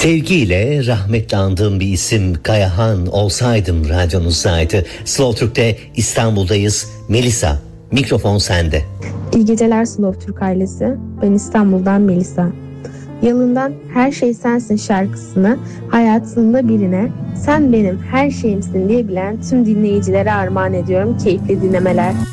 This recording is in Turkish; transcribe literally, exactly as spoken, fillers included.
Sevgiyle rahmetle andığım bir isim Kayahan olsaydım radyonuzdaydı. Slow Türk'te İstanbul'dayız. Melisa, mikrofon sende. İyi geceler Slow Türk ailesi. Ben İstanbul'dan Melisa. Yalından Her Şey Sensin şarkısını hayatında birine sen benim her şeyimsin diyebilen tüm dinleyicilere armağan ediyorum. Keyifli dinlemeler.